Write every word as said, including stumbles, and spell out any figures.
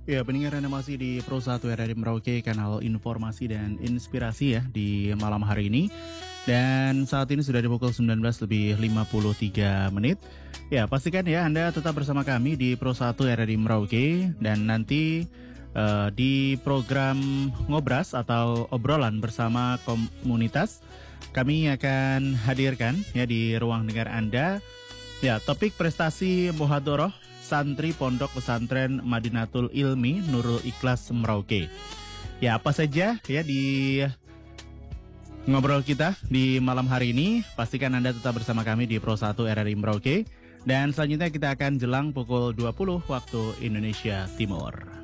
Ya, pendengar Anda masih di Pro satu R R I Merauke, kanal informasi dan inspirasi ya di malam hari ini. Dan saat ini sudah di pukul sembilan belas lebih lima puluh tiga menit. Ya, pastikan ya Anda tetap bersama kami di Pro satu R R I Merauke. Dan nanti uh, di program Ngobras atau obrolan bersama komunitas, kami akan hadirkan ya di ruang dengar Anda. Ya, topik prestasi Muhadoroh Santri Pondok Pesantren Madinatul Ilmi Nurul Ikhlas Merauke. Ya, apa saja ya di ngobrol kita di malam hari ini. Pastikan Anda tetap bersama kami di Pro satu R R I Merauke. Dan selanjutnya kita akan jelang pukul dua puluh waktu Indonesia Timur.